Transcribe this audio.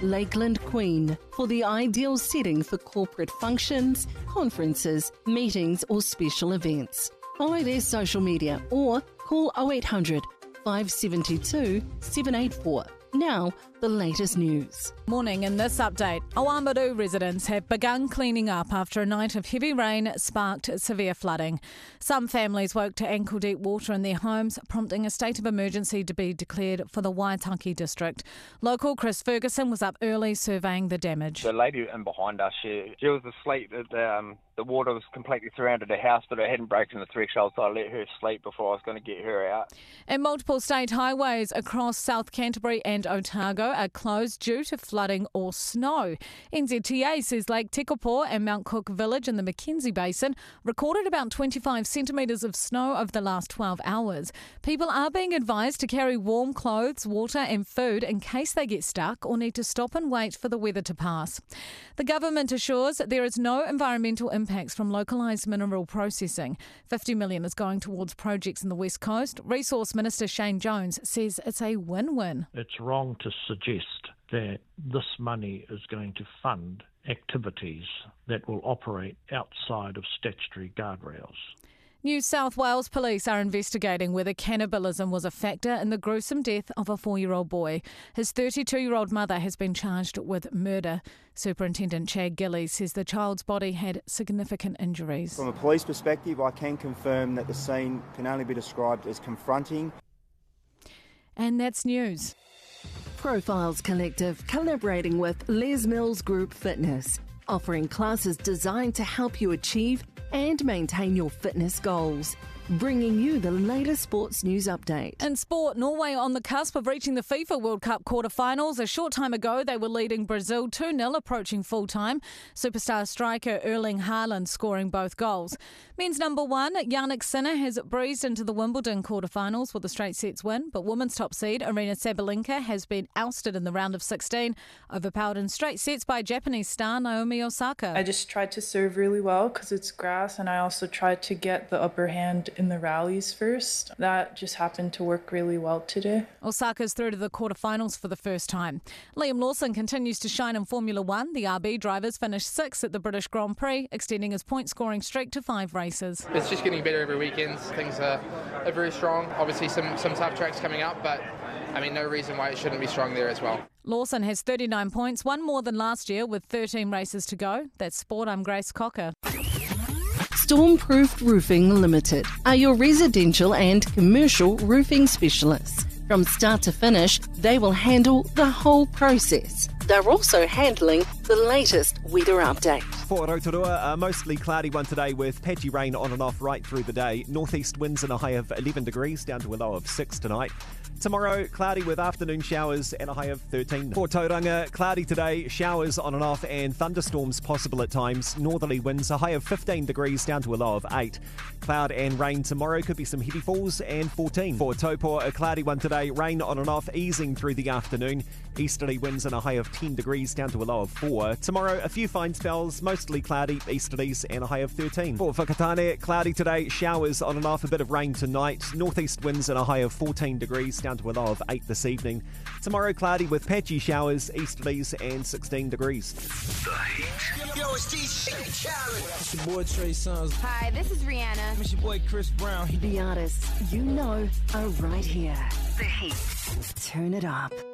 Lakeland Queen for the ideal setting for corporate functions, conferences, meetings or special events. Follow their social media or call 0800 572 784. Now, the latest news. Morning. In this update, Oamaru residents have begun cleaning up after a night of heavy rain sparked severe flooding. Some families woke to ankle-deep water in their homes, prompting a state of emergency to be declared for the Waitaki district. Local Chris Ferguson was up early surveying the damage. The lady in behind us, she was asleep. The water was completely surrounded the house, but it hadn't broken the threshold, so I let her sleep before I was going to get her out. And multiple state highways across South Canterbury and Otago are closed due to flooding or snow. NZTA says Lake Tekapo and Mount Cook Village in the Mackenzie Basin recorded about 25 centimetres of snow over the last 12 hours. People are being advised to carry warm clothes, water and food in case they get stuck or need to stop and wait for the weather to pass. The government assures there is no environmental impacts from localised mineral processing. $50 million is going towards projects in the West Coast. Resource Minister Shane Jones says it's a win-win. It's wrong to suggest that this money is going to fund activities that will operate outside of statutory guardrails. New South Wales police are investigating whether cannibalism was a factor in the gruesome death of a 4-year-old boy. His 32-year-old mother has been charged with murder. Superintendent Chad Gillies says the child's body had significant injuries. From a police perspective, I can confirm that the scene can only be described as confronting. And that's news. Profiles Collective collaborating with Les Mills Group Fitness, offering classes designed to help you achieve and maintain your fitness goals. Bringing you the latest sports news update. In sport, Norway on the cusp of reaching the FIFA World Cup quarter-finals. A short time ago, they were leading Brazil 2-0, approaching full-time. Superstar striker Erling Haaland scoring both goals. Men's number one, Jannik Sinner, has breezed into the Wimbledon quarter-finals with a straight sets win, but women's top seed Aryna Sabalenka has been ousted in the round of 16, overpowered in straight sets by Japanese star Naomi Osaka. I just tried to serve really well because it's grass, and I also tried to get the upper hand in the rallies first. That just happened to work really well today. Osaka's through to the quarterfinals for the first time. Liam Lawson continues to shine in Formula One. The RB drivers finished 6th at the British Grand Prix, extending his point-scoring streak to 5 races. It's just getting better every weekend. Things are very strong. Obviously some tough tracks coming up, but I mean, no reason why it shouldn't be strong there as well. Lawson has 39 points, one more than last year with 13 races to go. That's Sport, I'm Grace Cocker. Stormproof Roofing Limited are your residential and commercial roofing specialists. From start to finish, they will handle the whole process. They're also handling the latest weather update. For Rotorua, a mostly cloudy one today with patchy rain on and off right through the day. Northeast winds in a high of 11 degrees down to a low of 6 tonight. Tomorrow, cloudy with afternoon showers and a high of 13. For Tauranga, cloudy today, showers on and off and thunderstorms possible at times. Northerly winds, a high of 15 degrees down to a low of 8. Cloud and rain tomorrow, could be some heavy falls and 14. For Taupo, a cloudy one today, rain on and off, easing through the afternoon. Easterly winds and a high of 10 degrees down to a low of 4. Tomorrow, a few fine spells, mostly cloudy, easterlies and a high of 13. For Whakatane, cloudy today, showers on and off, a bit of rain tonight. Northeast winds and a high of 14 degrees down to a low of 8 this evening. Tomorrow, cloudy with patchy showers, easterlies and 16 degrees. The Heat. Yo, it's DJ Khaled. It's your boy Trey Songz. Hi, this is Rihanna. It's your boy Chris Brown. The artists you know are right here. The Heat. Turn it up.